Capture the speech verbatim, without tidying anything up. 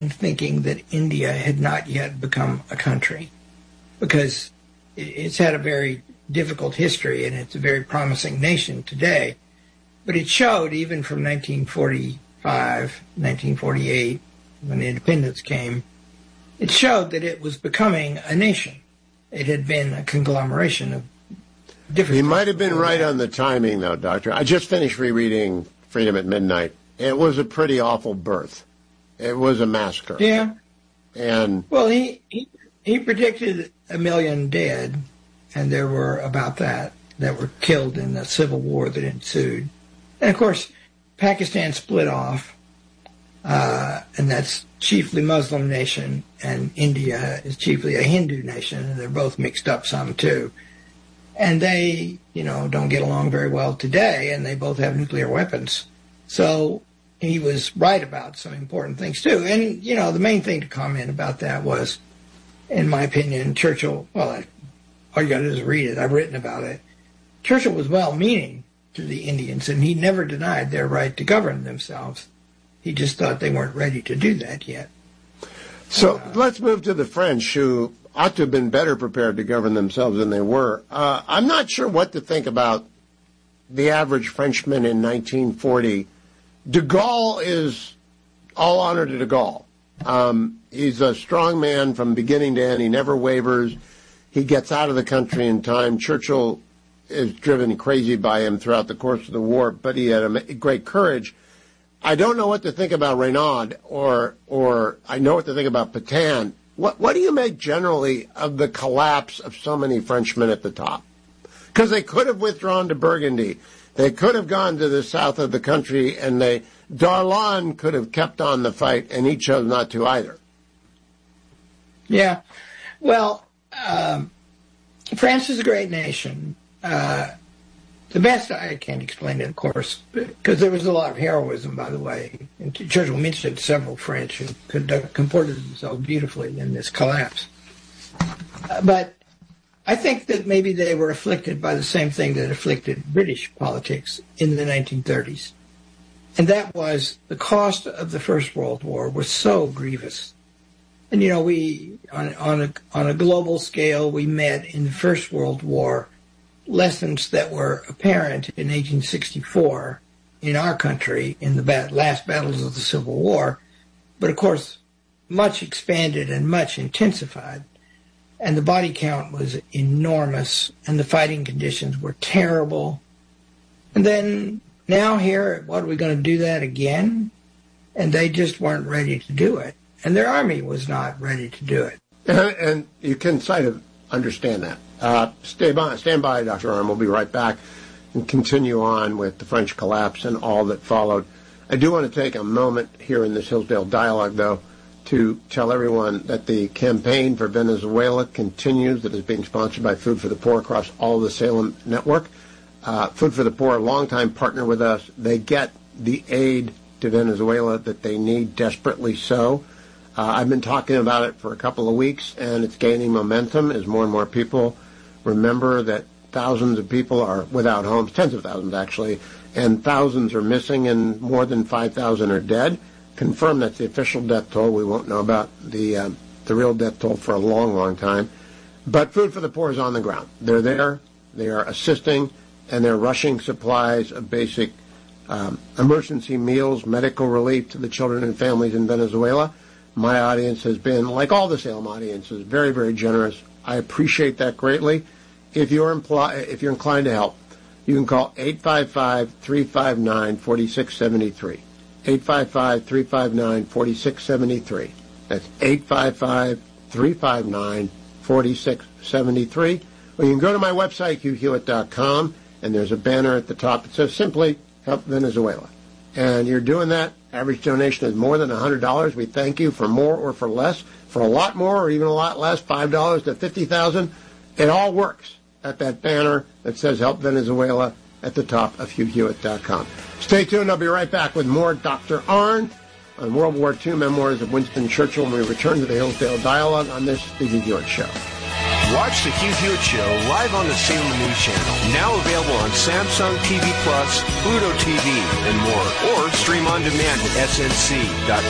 thinking that India had not yet become a country, because it's had a very difficult history and it's a very promising nation today. But it showed, even from nineteen forty-five, nineteen forty-eight, when independence came, it showed that it was becoming a nation. It had been a conglomeration of different... You might have been right on the timing, though, Doctor. I just finished rereading Freedom at Midnight. It was a pretty awful birth. It was a massacre. Yeah. And well, he, he he predicted a million dead, and there were about that that were killed in the civil war that ensued. And, of course, Pakistan split off, uh, and that's chiefly Muslim nation, and India is chiefly a Hindu nation, and they're both mixed up some, too. And they, you know, don't get along very well today, and they both have nuclear weapons. So he was right about some important things, too. And, you know, the main thing to comment about that was, in my opinion, Churchill, well, all you got to do is read it. I've written about it. Churchill was well-meaning to the Indians, and he never denied their right to govern themselves. He just thought they weren't ready to do that yet. So uh, let's move to the French, who ought to have been better prepared to govern themselves than they were. Uh, I'm not sure what to think about the average Frenchman in nineteen forty. De Gaulle is all honor to De Gaulle. Um, he's a strong man from beginning to end. He never wavers. He gets out of the country in time. Churchill is driven crazy by him throughout the course of the war, but he had a great courage. I don't know what to think about Reynaud, or or I know what to think about Pétain. What what do you make generally of the collapse of so many Frenchmen at the top? Because they could have withdrawn to Burgundy. They could have gone to the south of the country, and they Darlan could have kept on the fight, and he chose not to either. Yeah. Well, um, France is a great nation. Uh, the best, I can't explain it, of course, because there was a lot of heroism, by the way. And Churchill mentioned several French who conduct, comported themselves beautifully in this collapse. Uh, but I think that maybe they were afflicted by the same thing that afflicted British politics in the nineteen thirties. And that was the cost of the First World War was so grievous. And, you know, we, on, on, a, on a global scale, we met in the First World War lessons that were apparent in eighteen sixty-four in our country in the bat- last battles of the Civil War, but of course much expanded and much intensified. And the body count was enormous, and the fighting conditions were terrible. And then now here, what, are we going to do that again? And they just weren't ready to do it. And their army was not ready to do it. And, and you can sort of understand that. Uh, stay by, stand by, Doctor Arm. We'll be right back and continue on with the French collapse and all that followed. I do want to take a moment here in this Hillsdale Dialogue, though, to tell everyone that the campaign for Venezuela continues, that is being sponsored by Food for the Poor across all of the Salem network. Uh, Food for the Poor, a longtime partner with us. They get the aid to Venezuela that they need desperately so. Uh, I've been talking about it for a couple of weeks, and it's gaining momentum as more and more people remember that thousands of people are without homes, tens of thousands actually, and thousands are missing, and more than five thousand are dead. Confirm that's the official death toll. We won't know about the uh, the real death toll for a long, long time. But Food for the Poor is on the ground. They're there. They are assisting, and they're rushing supplies of basic um, emergency meals, medical relief to the children and families in Venezuela. My audience has been, like all the Salem audiences, very, very generous. I appreciate that greatly. If you're, impl- if you're inclined to help, you can call eight five five, three five nine, four six seven three. eight five five, three five nine, four six seven three. That's eight five five, three five nine, four six seven three. Or you can go to my website, hugh hewitt dot com, and there's a banner at the top that says simply Help Venezuela. And you're doing that. Average donation is more than one hundred dollars. We thank you for more or for less. For a lot more or even a lot less, five dollars to fifty thousand dollars. It all works at that banner that says Help Venezuela at the top of hugh hewitt dot com. Stay tuned. I'll be right back with more Doctor Arnn on World War Two Memoirs of Winston Churchill when we return to the Hillsdale Dialogue on this The Hugh Hewitt Show. Watch The Hugh Hewitt Show live on the Salem News Channel. Now available on Samsung T V Plus, Pluto T V, and more. Or stream on demand at S N C dot